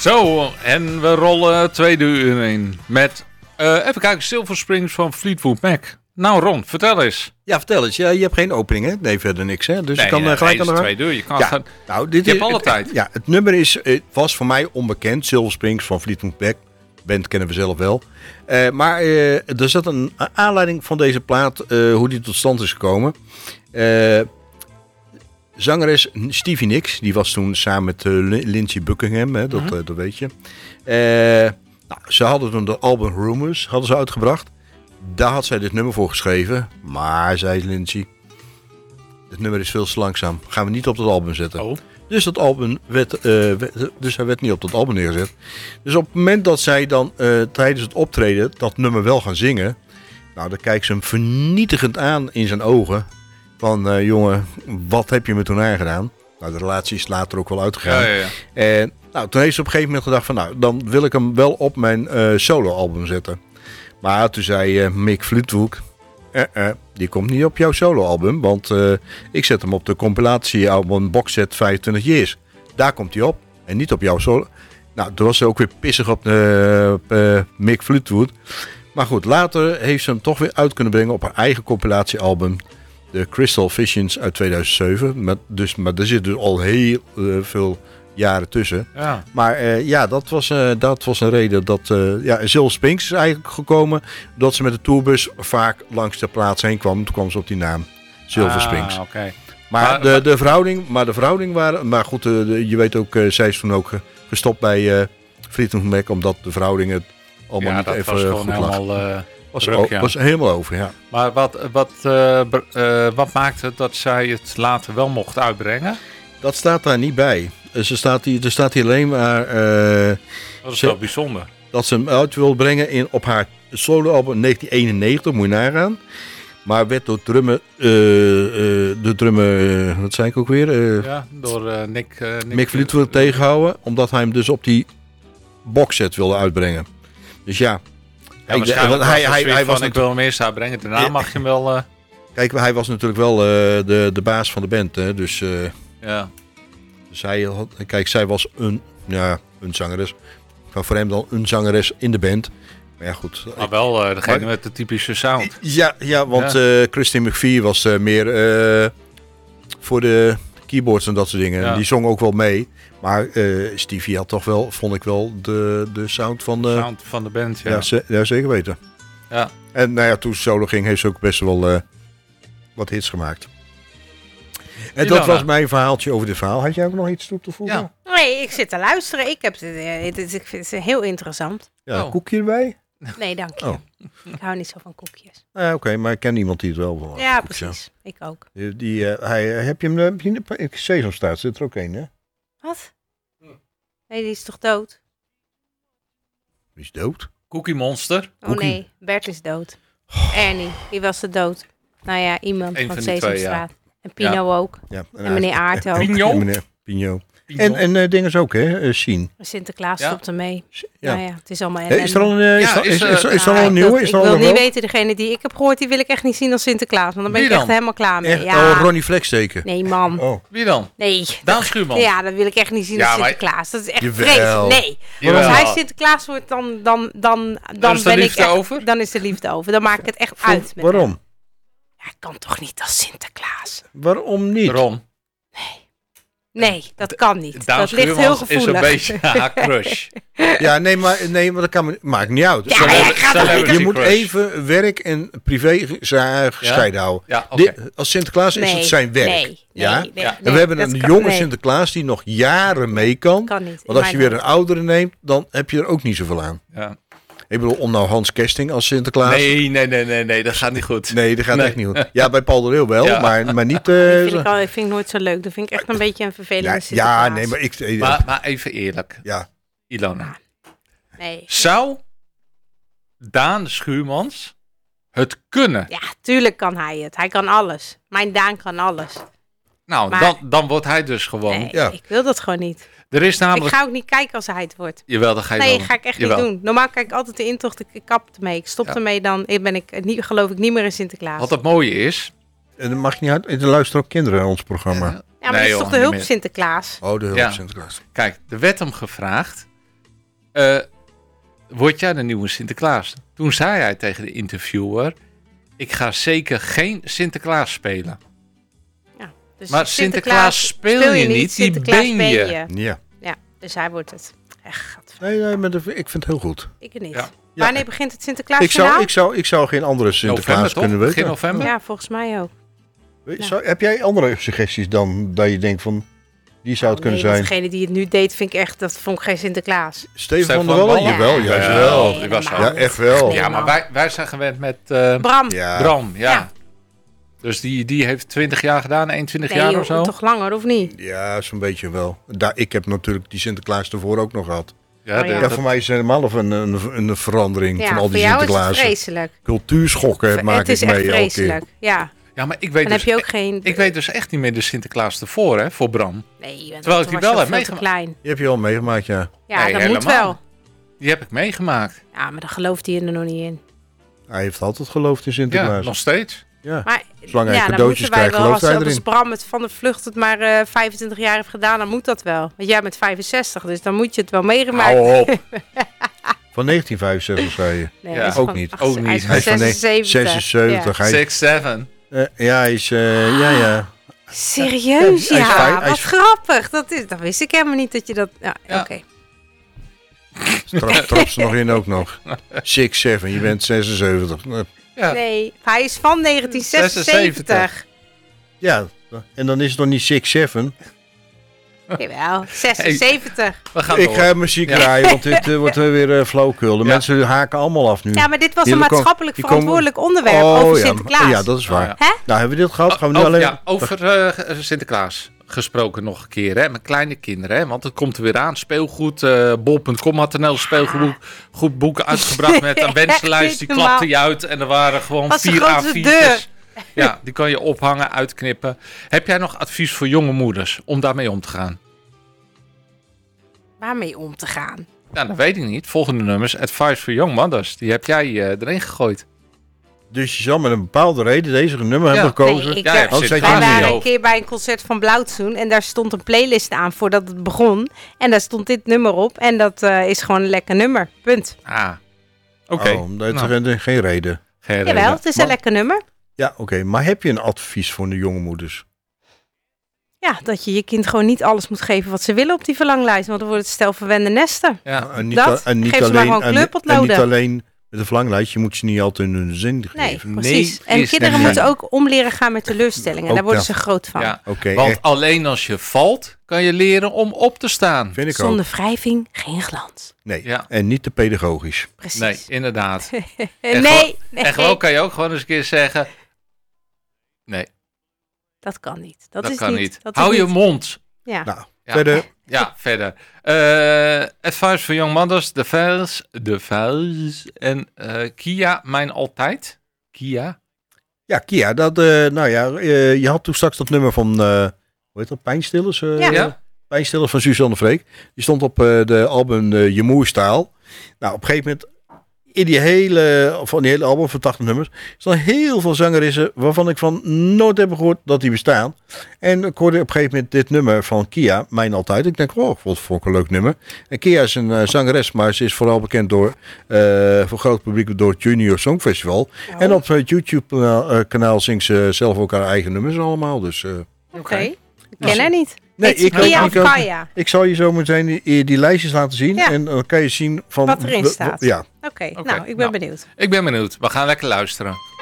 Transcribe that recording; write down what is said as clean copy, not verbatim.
Zo, en we rollen tweede uur in met, even kijken, Silver Springs van Fleetwood Mac. Nou Ron, vertel eens. Ja, vertel eens. Ja, je hebt geen opening, hè? Nee, verder niks, hè? Dus Nee, je kan gelijk aan de gang. tweede uur. Je kan Ja, gaan, nou, je hebt alle tijd. Ja, het nummer was voor mij onbekend. Silver Springs van Fleetwood Mac. Band kennen we zelf wel. Maar er zat een aanleiding van deze plaat, hoe die tot stand is gekomen. Zangeres Stevie Nicks, die was toen samen met Lindsey Buckingham, hè, dat weet je. Nou, ze hadden toen de album Rumors uitgebracht. Daar had zij dit nummer voor geschreven. Maar, zei Lindsey, dit nummer is veel te langzaam. Gaan we niet op dat album zetten. Oh. Dus dat album hij werd niet op dat album neergezet. Dus op het moment dat zij dan tijdens het optreden dat nummer wel gaan zingen. Nou, dan kijkt ze hem vernietigend aan in zijn ogen. Van, jongen, wat heb je me toen aangedaan? Nou, de relatie is later ook wel uitgegaan. Ja. En nou, toen heeft ze op een gegeven moment gedacht van, nou, dan wil ik hem wel op mijn solo-album zetten. Maar toen zei Mick Fleetwood, die komt niet op jouw solo-album, want ik zet hem op de compilatiealbum boxset 25 Years. Daar komt hij op en niet op jouw solo. Nou, toen was ze ook weer pissig op Mick Fleetwood. Maar goed, later heeft ze hem toch weer uit kunnen brengen op haar eigen compilatiealbum, de Crystal Visions uit 2007. Maar er zit dus al heel veel jaren tussen. Ja. Maar dat was een reden dat Silver Springs is eigenlijk gekomen doordat ze met de tourbus vaak langs de plaats heen kwam. Toen kwam ze op die naam Silver Springs. Okay. Maar de verhouding waren. Maar goed, je weet ook, zij is toen ook gestopt bij Fleetwood Mac omdat de verhouding het allemaal niet even goed lag. Was helemaal over, ja. Maar wat maakte dat zij het later wel mocht uitbrengen? Dat staat daar niet bij. Er staat hier alleen maar Dat is wel bijzonder. dat ze hem uit wil brengen op haar soloalbum 1991, moet je nagaan. Maar werd door de drummer, wat zei ik ook weer? Door Mick Fleetwood tegenhouden, omdat hij hem dus op die boxset wilde uitbrengen. Dus ja. Hij was ik wil hem eerst uitbrengen, daarna mag je hem wel... Kijk, hij was natuurlijk wel de baas van de band, hè, dus... ja. Dus zij was een zangeres. Maar voor hem dan een zangeres in de band. Maar ja, goed. Maar wel degene met de typische sound. Ja, want Christine McVie was meer voor de keyboards en dat soort dingen. Ja. Die zong ook wel mee. Maar Stevie had toch wel, vond ik wel, de sound van de... Sound van de band, ja. Ja, zeker weten. Ja. En nou ja, toen solo ging, heeft ze ook best wel wat hits gemaakt. En dat was mijn verhaaltje over dit verhaal. Had jij ook nog iets toe te voegen? Ja. Nee, ik zit te luisteren. Ik vind het heel interessant. Ja, koekje erbij? Nee, dank je. Oh. Ik hou niet zo van koekjes. Oké, maar ik ken iemand die het wel wil. Ja, precies. Ik ook. Heb je hem... Sesamstraat zit er ook een, hè? Wat? Nee, die is toch dood? Die is dood? Cookie Monster. Oh nee, Bert is dood. Ernie, wie was er dood? Nou ja, iemand Eén van van die twee, Sesamstraat. En Pino ook. Ja. En meneer Aert ook. Pino? En meneer Pino. En dinges ook, hè? Sien. Sinterklaas stopt ermee. Ja. Nou ja, het is allemaal Is er al ellende. een nieuwe? Ik wil niet weten, degene die ik heb gehoord, die wil ik echt niet zien als Sinterklaas. Want dan ben Wie ik echt dan? helemaal klaar mee. Echt? Ja. Oh, Ronnie Flex steken. Nee, man. Oh. Wie dan? Nee. Daan Schuurman. Ja, dat wil ik echt niet zien Ja, als maar- Sinterklaas. Dat is echt Jawel. vreselijk. Nee. Jawel. Als hij Sinterklaas wordt, dan is de ben ik liefde echt, over? Dan is de liefde over. Dan maak ik het echt uit. Met Waarom? hem. Ja, ik kan toch niet als Sinterklaas? Waarom niet? Ron. Nee, dat kan niet. Daan Dat ligt heel Schuurmans is gevoelig. een beetje haar crush. Ja, nee, maar dat maakt niet uit. Ja, maar ik ga toch niet... Je moet even werk en privé gescheiden houden. Ja, oké. Als Sinterklaas is het zijn werk. Nee, ja? nee, Ja. En we hebben dat een kan- jonge nee, Sinterklaas die nog jaren mee kan. kan niet. Want als je weer Maar een oudere neemt, dan heb je er ook niet zoveel aan. Ja. Ik bedoel, om nou Hans Kesting als Sinterklaas... Nee, dat gaat niet goed. Nee, dat gaat echt niet goed. Ja, bij Paul de Leeuw wel, Ja. maar niet... vind ik nooit zo leuk. Dat vind ik echt een beetje een vervelende Sinterklaas. nee, maar ik... Maar even eerlijk. ja. Ilona. Nee. Zou Daan Schuurmans het kunnen? Ja, tuurlijk kan hij het. Hij kan alles. Mijn Daan kan alles. Nou, Maar- dan wordt hij dus gewoon... Nee, Ja. ik wil dat gewoon niet. Er is Ik namelijk... ga ook niet kijken als hij het wordt. Jawel, dat ga je Nee, wel. ga ik echt Jawel. niet doen. Normaal kijk ik altijd de intocht. Ik kap ermee. Ik stop Ja. ermee. Dan ben ik niet, geloof ik niet meer in Sinterklaas. Wat het mooie is... En dan mag je niet uit... Er luisteren ook kinderen naar ons programma. Ja, maar Nee, dat is joh, toch de niet hulp meer. Sinterklaas? Oh, de hulp Ja. Sinterklaas. Kijk, er werd hem gevraagd... word jij de nieuwe Sinterklaas? Toen zei hij tegen de interviewer, ik ga zeker geen Sinterklaas spelen. Dus Maar Sinterklaas speel je niet, Sinterklaas die ben je. Ja. Ja, dus hij wordt het. Echt, Nee, maar ik vind het heel goed. ik niet. Ja. Wanneer begint het Sinterklaas Ik zou geen andere Sinterklaas November, kunnen toch? Begin weten. november? Ja, volgens mij ook. Heb jij andere suggesties dan dat je denkt van, die zou het kunnen zijn? Degene die het nu deed, dat vond ik geen Sinterklaas. Steven van Stefan der van Wallen? der Jawel, Wallen? juist Ja, wel. die was helemaal Ja, niet. echt wel. Nee, Ja, maar man. wij zijn gewend met Bram. Ja, Bram, ja. Ja. Dus die heeft 20 jaar gedaan, 21 Nee, jaar joh, of zo. toch langer, of niet? ja, zo'n beetje wel. Ik heb natuurlijk die Sinterklaas ervoor ook nog gehad. Ja, Oh, ja. Ja, voor mij is het helemaal een verandering Ja, van al voor die jou is het Sinterklaas. vreselijk. Cultuurschokken maak Het is ik echt mee elke keer. vreselijk. Ja, ja, maar ik weet, dan heb dus, je ook geen... ik weet dus echt niet meer de Sinterklaas ervoor, hè, voor Bram. Nee, Terwijl ik die wel heb veel te meegemaakt. klein. Die heb je al meegemaakt, ja. Ja, Nee, dat moet helemaal. wel. Die heb ik meegemaakt. Ja, maar dan gelooft hij er nog niet in. Hij heeft altijd geloofd in Ja, Sinterklaas. nog steeds. Ja. Maar Zolang hij dan cadeautjes moeten wij krijgt, wel, gelooft hij als erin. Bram het van de vlucht het maar 25 jaar heeft gedaan, dan moet dat wel. Want jij bent 65, dus dan moet je het wel meegemaakt. Hou op. Van 1965 zei je. Nee, Ja, hij is ook van- niet. ach, Ook Hij niet. is Hij van is van 76. 76. Hij, 6, 7. ja, hij is... ja. Serieus? Hij is Ja, vijf- hij wat is- grappig. Dat wist ik helemaal niet dat je dat... Ja, Ja. oké. Trap ze nog in ook nog. 6, 7. Je bent 76. Ja. Nee, hij is van 1976. Ja, en dan is het nog niet 6, 7. Jawel, 76. We gaan Ik door. ga muziek Ja. draaien, want dit wordt weer flauwkul. De Ja. mensen haken allemaal af nu. Ja, maar dit was Die een komen- maatschappelijk die komen- verantwoordelijk onderwerp over ja, Sinterklaas. ja, dat is waar. Oh, Hè? Nou, hebben we dit gehad? Gaan we nu over, alleen... ja, over Sinterklaas gesproken nog een keer, hè, met kleine kinderen. Hè, want het komt er weer aan. Speelgoed, bol.com had een heel speelgoed boek uitgebracht met een wensenlijst. Die Echt niet klapte je uit en er waren gewoon Als de 4 grootste A4'tjes. deur. Ja, die kan je ophangen, uitknippen. Heb jij nog advies voor jonge moeders om daarmee om te gaan? Waarmee om te gaan? Nou, dat weet ik niet. Volgende nummers, Advice for Young Mothers. Die heb jij erin gegooid. Dus je zal met een bepaalde reden deze nummer hebben gekozen. Nee, ik, Ja, je hebt Anders wij weet je Sinterklaas niet. waren een over. keer bij een concert van Blauwtsoen en daar stond een playlist aan voordat het begon. En daar stond dit nummer op en dat is gewoon een lekker nummer. Punt. Ah, oké. Oh, dat is Nou, geen reden. geen reden. Jawel, het is een Maar- lekker nummer. Ja, oké. Maar heb je een advies voor de jonge moeders? Ja, dat je je kind gewoon niet alles moet geven wat ze willen op die verlanglijst. Want dan wordt het stel verwende nesten. Ja. En niet, Dat? en niet Geef ze maar alleen, gewoon en kleurpotloden. niet alleen met een verlanglijst. Je moet ze niet altijd in hun zin Nee, geven. precies. Nee, En is kinderen niet. moeten ook om leren gaan met teleurstellingen. Ook Daar worden dat. ze groot van. Ja. Oké, Want alleen als je valt, kan je leren om op te staan. vind ik ook. Zonder wrijving geen glans. Nee, Ja. en niet te pedagogisch. Precies. Nee, inderdaad. nee, nee. nee, En gewoon kan je ook gewoon eens een keer zeggen... Nee, dat kan niet. dat is kan niet. Dat is Hou je niet- mond. Ja. Nou, Ja. verder. Ja, verder. Advice for Young Mothers, de Vels en Kia, mijn altijd. Kia. Ja, Kia, dat, je had toen straks dat nummer van, hoe heet dat, Pijnstillers? Ja. Pijnstillers van Suzanne Freek. Die stond op de album Je Moerstaal. Nou, op een gegeven moment, in die hele album van 80 nummers, staan heel veel zangeressen waarvan ik van nooit heb gehoord dat die bestaan. En ik hoorde op een gegeven moment dit nummer van Kia, Mijn Altijd. Ik denk, oh, wat vond ik een leuk nummer. En Kia is een zangeres, maar ze is vooral bekend door, voor groot publiek door het Junior Songfestival. Oh. En op het YouTube-kanaal zingt ze zelf ook haar eigen nummers allemaal. Dus, Oké. Ik ken haar niet. nee, Heet ze ik ook Kia niet. of Kaya? Ik zal je zo meteen die lijstjes laten zien. Ja. En dan kan je zien van... Wat erin staat. Ja. Oké, Oké, nou, ik ben nou. benieuwd. Ik ben benieuwd. We gaan lekker luisteren.